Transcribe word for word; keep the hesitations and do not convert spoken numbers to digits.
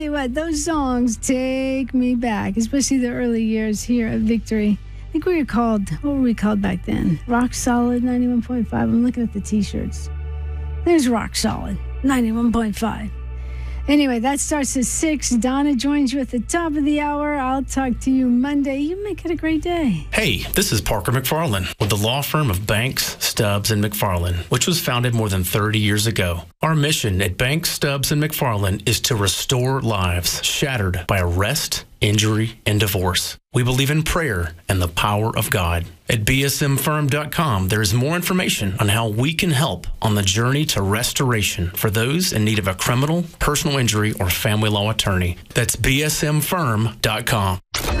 Hey, what, those songs take me back, especially the early years here at Victory. I think we were called, what were we called back then? Rock Solid ninety-one point five. I'm looking at the t-shirts. There's Rock Solid ninety-one point five. Anyway, that starts at six. Donna joins you at the top of the hour. I'll talk to you Monday. You make it a great day. Hey, this is Parker McFarland with the law firm of Banks, Stubbs, and McFarland, which was founded more than thirty years ago. Our mission at Banks, Stubbs, and McFarland is to restore lives shattered by arrest, injury, and divorce. We believe in prayer and the power of God. At B S M firm dot com, there is more information on how we can help on the journey to restoration for those in need of a criminal, personal injury, or family law attorney. That's B S M firm dot com.